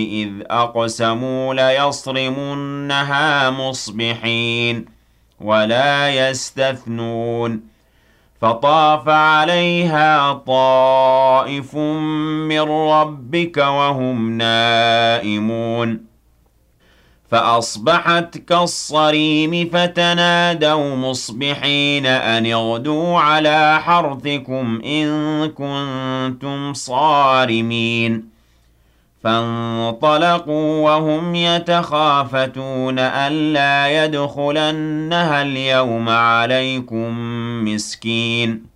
إذ أقسموا ليصرمنها مصبحين ولا يستثنون فطاف عليها طائف من ربك وهم نائمون فأصبحت كالصريم فتنادوا مصبحين أن اغدوا على حرثكم إن كنتم صارمين فانطلقوا وهم يتخافتون ألا يدخلنها اليوم عليكم مسكين